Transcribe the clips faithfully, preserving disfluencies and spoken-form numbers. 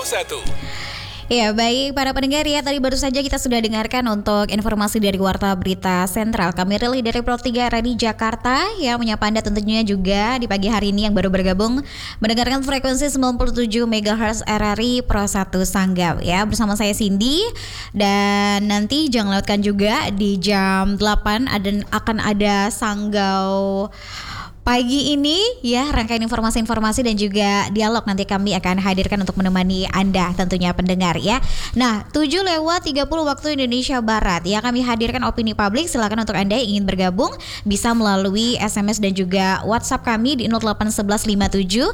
satu. Ya baik para pendengar ya, tadi baru saja kita sudah dengarkan untuk informasi dari Warta Berita Sentral. Kami relay dari Pro tiga Radio Jakarta yang menyapa Anda tentunya juga di pagi hari ini yang baru bergabung mendengarkan frekuensi sembilan puluh tujuh megahertz R R I Pro satu Sanggau ya, bersama saya Cindy. Dan nanti jangan lewatkan juga di jam delapan ada, akan ada Sanggau pagi ini ya, rangkaian informasi-informasi dan juga dialog nanti kami akan hadirkan untuk menemani Anda tentunya pendengar ya. Nah, tujuh lewat tiga puluh waktu Indonesia Barat ya, kami hadirkan opini publik. Silakan untuk Anda yang ingin bergabung bisa melalui S M S dan juga WhatsApp kami di nol delapan satu satu lima tujuh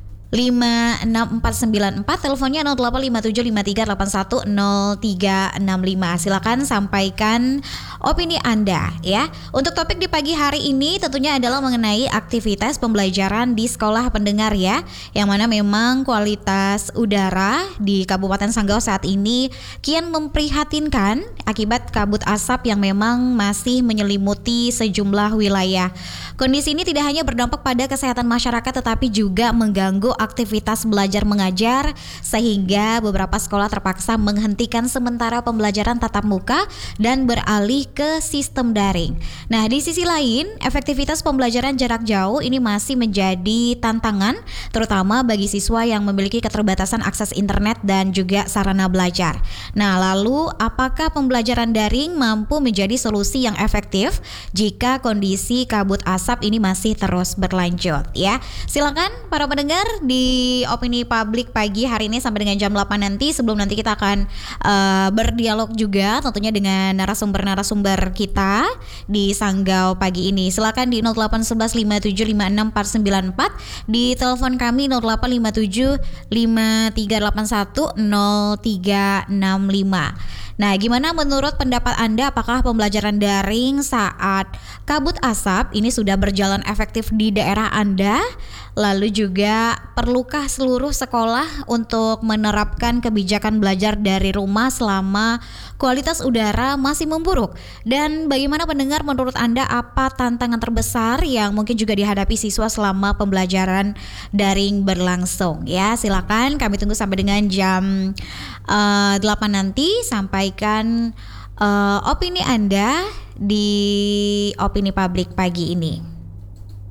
lima enam empat sembilan empat, teleponnya nol delapan lima tujuh lima tiga delapan satu nol tiga enam lima. Silakan sampaikan opini Anda ya. Untuk topik di pagi hari ini tentunya adalah mengenai aktivitas pembelajaran di sekolah pendengar ya, yang mana memang kualitas udara di Kabupaten Sanggau saat ini kian memprihatinkan akibat kabut asap yang memang masih menyelimuti sejumlah wilayah. Kondisi ini tidak hanya berdampak pada kesehatan masyarakat tetapi juga mengganggu aktivitas belajar mengajar, sehingga beberapa sekolah terpaksa menghentikan sementara pembelajaran tatap muka dan beralih ke sistem daring. Nah, di sisi lain, efektivitas pembelajaran jarak jauh ini masih menjadi tantangan, terutama bagi siswa yang memiliki keterbatasan akses internet dan juga sarana belajar. Nah, lalu apakah pembelajaran daring mampu menjadi solusi yang efektif jika kondisi kabut asap ini masih terus berlanjut ya? Silakan para pendengar di opini publik pagi hari ini sampai dengan jam delapan nanti. Sebelum nanti kita akan uh, berdialog juga tentunya dengan narasumber-narasumber kita di Sanggau pagi ini. Silakan di nol delapan satu satu lima tujuh lima enam empat sembilan empat, di telepon kami nol delapan lima tujuh lima tiga delapan satu nol tiga enam lima. Nah, gimana menurut pendapat Anda, apakah pembelajaran daring saat kabut asap ini sudah berjalan efektif di daerah Anda? Lalu juga perlukah seluruh sekolah untuk menerapkan kebijakan belajar dari rumah selama kualitas udara masih memburuk? Dan bagaimana pendengar, menurut Anda apa tantangan terbesar yang mungkin juga dihadapi siswa selama pembelajaran daring berlangsung? Ya, silakan kami tunggu sampai dengan jam uh, delapan nanti. Sampaikan uh, opini Anda di opini publik pagi ini.